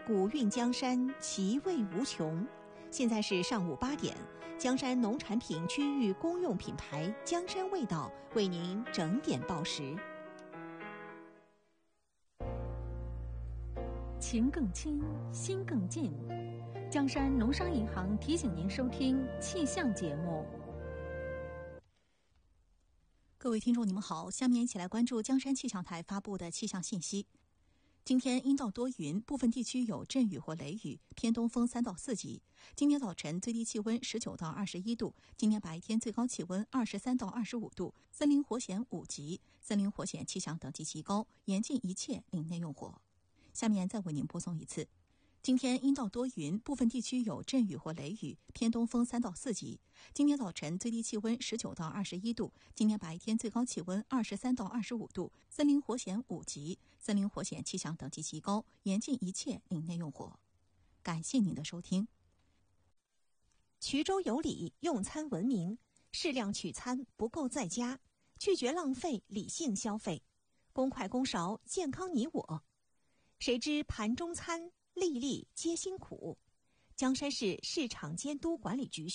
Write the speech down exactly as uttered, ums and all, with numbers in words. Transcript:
古韵江山，其味无穷。现在是上午八点，江山农产品区域公用品牌江山味道为您整点报时。 情更亲，心更近。江山农商银行提醒您收听气象节目。 各位听众，你们好，下面一起来关注江山气象台发布的气象信息。今天阴到多云，部分地区有阵雨或雷雨，偏东风三到四级。今天早晨最低气温十九到二十一度，今天白天最高气温二十三到二十五度，森林火险五级，森林火险气象等级极高，严禁一切林内用火。下面再为您播送一次。今天阴到多云，部分地区有阵雨或雷雨，偏东风三到四级。今天早晨最低气温十九到二十一度，今天白天最高气温二十三到二十五度，森林火险五级，森林火险气象等级极高，严禁一切林内用火。感谢您的收听。 衢州有礼，用餐文明，适量取餐，不够在家，拒绝浪费，理性消费，公筷公勺，健康你我。谁知盘中餐，粒粒皆辛苦。江山市市场监督管理局